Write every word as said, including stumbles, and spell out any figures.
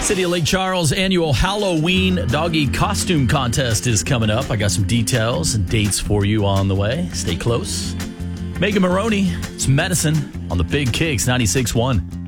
City of Lake Charles annual Halloween doggy costume contest is coming up. I got some details and dates for you on the way. Stay close. Megan Maroney, it's Medicine on the Big Kicks ninety-six point one.